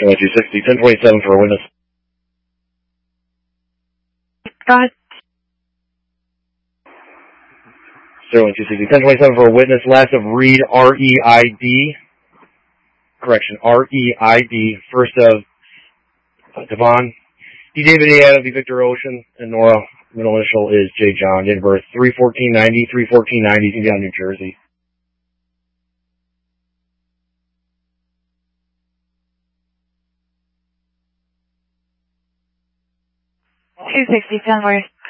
Sterling 260, 1027 for a witness. Go ahead. Sterling 260, 1027 for a witness. Last of Reed, R-E-I-D. Correction, R-E-I-D. First of Devon. D. David A. out of the Victor Ocean. And Nora, middle initial is J. John. Date of birth 3/14/90, 3/14/90, Indiana, New Jersey. 260, 10 word.